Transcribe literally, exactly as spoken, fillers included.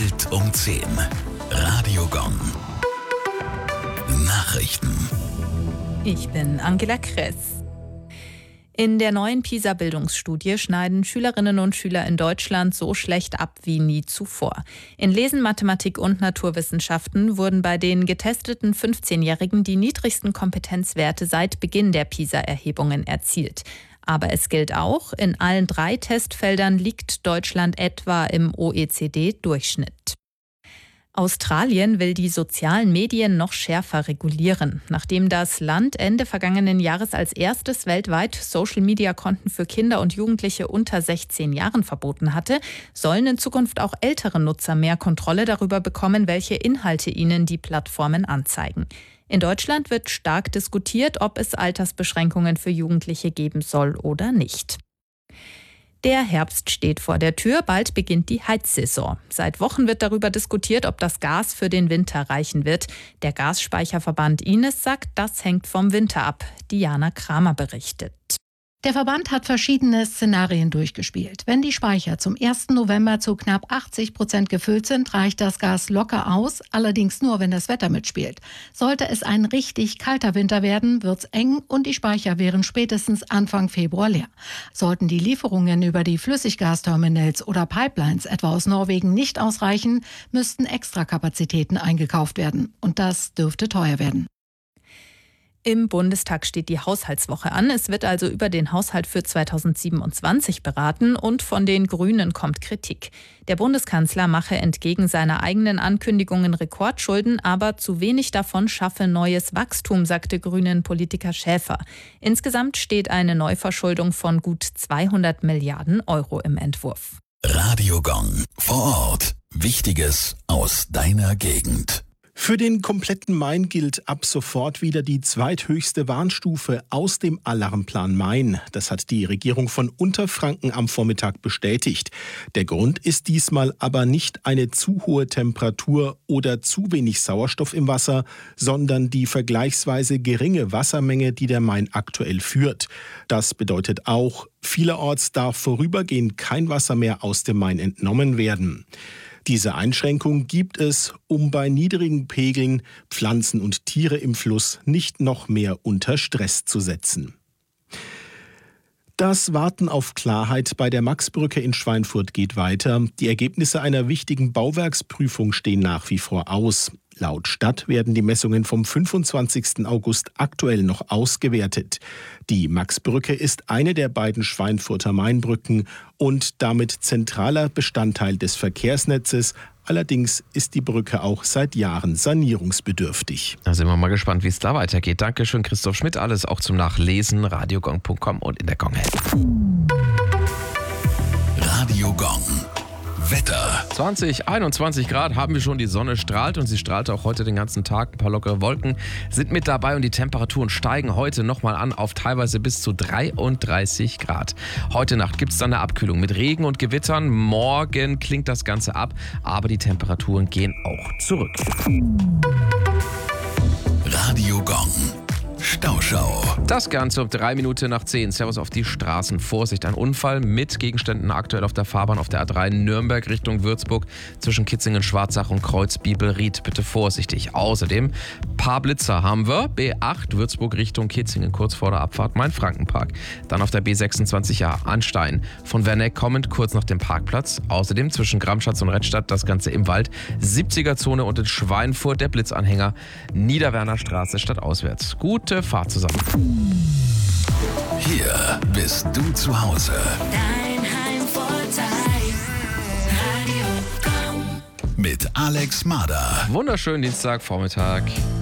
Welt um zehn. Radio Gong. Nachrichten. Ich bin Angela Kress. In der neuen PISA-Bildungsstudie schneiden Schülerinnen und Schüler in Deutschland so schlecht ab wie nie zuvor. In Lesen, Mathematik und Naturwissenschaften wurden bei den getesteten fünfzehnjährigen die niedrigsten Kompetenzwerte seit Beginn der PISA-Erhebungen erzielt. Aber es gilt auch, in allen drei Testfeldern liegt Deutschland etwa im O E C D-Durchschnitt. Australien will die sozialen Medien noch schärfer regulieren. Nachdem das Land Ende vergangenen Jahres als erstes weltweit Social-Media-Konten für Kinder und Jugendliche unter sechzehn Jahren verboten hatte, sollen in Zukunft auch ältere Nutzer mehr Kontrolle darüber bekommen, welche Inhalte ihnen die Plattformen anzeigen. In Deutschland wird stark diskutiert, ob es Altersbeschränkungen für Jugendliche geben soll oder nicht. Der Herbst steht vor der Tür, bald beginnt die Heizsaison. Seit Wochen wird darüber diskutiert, ob das Gas für den Winter reichen wird. Der Gasspeicherverband I N E S sagt, das hängt vom Winter ab. Diana Kramer berichtet. Der Verband hat verschiedene Szenarien durchgespielt. Wenn die Speicher zum ersten November zu knapp achtzig Prozent gefüllt sind, reicht das Gas locker aus, allerdings nur, wenn das Wetter mitspielt. Sollte es ein richtig kalter Winter werden, wird's eng und die Speicher wären spätestens Anfang Februar leer. Sollten die Lieferungen über die Flüssiggasterminals oder Pipelines etwa aus Norwegen nicht ausreichen, müssten Extrakapazitäten eingekauft werden. Und das dürfte teuer werden. Im Bundestag steht die Haushaltswoche an. Es wird also über den Haushalt für zweitausendsiebenundzwanzig beraten und von den Grünen kommt Kritik. Der Bundeskanzler mache entgegen seiner eigenen Ankündigungen Rekordschulden, aber zu wenig davon schaffe neues Wachstum, sagte Grünen-Politiker Schäfer. Insgesamt steht eine Neuverschuldung von gut zweihundert Milliarden Euro im Entwurf. Radio Gong. Vor Ort. Wichtiges aus deiner Gegend. Für den kompletten Main gilt ab sofort wieder die zweithöchste Warnstufe aus dem Alarmplan Main. Das hat die Regierung von Unterfranken am Vormittag bestätigt. Der Grund ist diesmal aber nicht eine zu hohe Temperatur oder zu wenig Sauerstoff im Wasser, sondern die vergleichsweise geringe Wassermenge, die der Main aktuell führt. Das bedeutet auch, vielerorts darf vorübergehend kein Wasser mehr aus dem Main entnommen werden. Diese Einschränkung gibt es, um bei niedrigen Pegeln Pflanzen und Tiere im Fluss nicht noch mehr unter Stress zu setzen. Das Warten auf Klarheit bei der Maxbrücke in Schweinfurt geht weiter. Die Ergebnisse einer wichtigen Bauwerksprüfung stehen nach wie vor aus. Laut Stadt werden die Messungen vom fünfundzwanzigsten August aktuell noch ausgewertet. Die Maxbrücke ist eine der beiden Schweinfurter Mainbrücken und damit zentraler Bestandteil des Verkehrsnetzes. Allerdings ist die Brücke auch seit Jahren sanierungsbedürftig. Da sind wir mal gespannt, wie es da weitergeht. Dankeschön, Christoph Schmidt. Alles auch zum Nachlesen, radiogong punkt com und in der Gong-App. Radio Gong. Wetter. zwanzig, einundzwanzig Grad haben wir schon, die Sonne strahlt und sie strahlt auch heute den ganzen Tag. Ein paar lockere Wolken sind mit dabei und die Temperaturen steigen heute nochmal an auf teilweise bis zu dreiunddreißig Grad. Heute Nacht gibt es dann eine Abkühlung mit Regen und Gewittern. Morgen klingt das Ganze ab, aber die Temperaturen gehen auch zurück. Radio Gong. Stauschau. Das Ganze um drei Minuten nach zehn. Servus auf die Straßen. Vorsicht, ein Unfall mit Gegenständen aktuell auf der Fahrbahn auf der A drei Nürnberg Richtung Würzburg zwischen Kitzingen, Schwarzach und Kreuz-Bibelried. Bitte vorsichtig. Außerdem paar Blitzer haben wir. B acht Würzburg Richtung Kitzingen, kurz vor der Abfahrt Main-Frankenpark. Dann auf der B sechsundzwanzig A Anstein. Von Werneck kommend kurz nach dem Parkplatz. Außerdem zwischen Gramschatz und Redstadt das Ganze im Wald. siebziger Zone und in Schweinfurt der Blitzanhänger. Niederwerner Straße stadtauswärts. Gute Fahrt zusammen. Hier bist du zu Hause. Dein Heimvorteil. Radio Gong. Mit Alex Mader. Wunderschönen Dienstagvormittag.